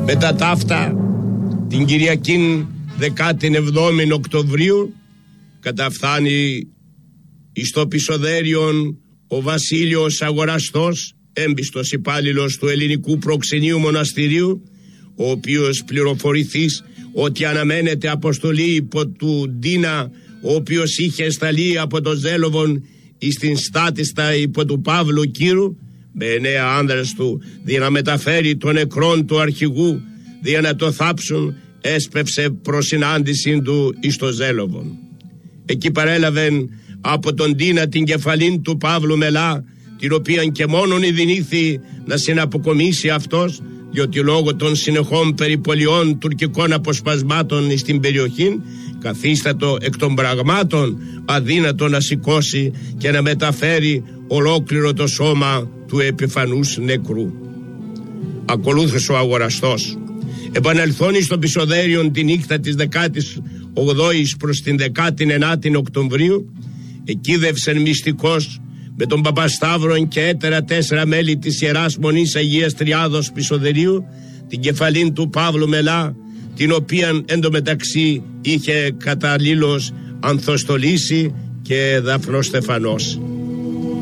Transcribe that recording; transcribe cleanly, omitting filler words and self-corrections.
Μετά ταύτα, την Κυριακήν 17η Οκτωβρίου, καταφθάνει εις το Πισοδέριον ο Βασίλειος Αγοραστός, έμπιστος υπάλληλος του Ελληνικού Προξενείου Μοναστηρίου, ο οποίος πληροφορηθείς ότι αναμένεται αποστολή υπό του Ντίνα, ο οποίος είχε σταλεί από το Ζέλοβον εις την στάτιστα υπό του Παύλου Κύρου, με 9 άνδρες του, δια να μεταφέρει τον νεκρόν του αρχηγού, δια να το θάψουν, έσπευσε προς συνάντηση του εις το Ζέλοβον. Εκεί παρέλαβεν από τον Ντίνα την κεφαλήν του Παύλου Μελά, την οποίαν και μόνον ειδηνήθη να συναποκομίσει αυτός, διότι λόγω των συνεχών περιπολιών τουρκικών αποσπασμάτων στην περιοχή καθίστατο εκ των πραγμάτων αδύνατο να σηκώσει και να μεταφέρει ολόκληρο το σώμα του επιφανούς νεκρού. Ακολούθησε ο Αγοραστός. Επανελθώνει στο Πισοδέριον τη νύχτα της 18ης προς την 19η Οκτωβρίου, εκείδευσεν μυστικός με τον Παπασταύρον και έτερα 4 μέλη της Ιεράς Μονής Αγίας Τριάδος Πισοδερίου την κεφαλήν του Παύλου Μελά, την οποίαν εντωμεταξύ είχε καταλήλως ανθοστολίσει και Δαφνός Στεφανός.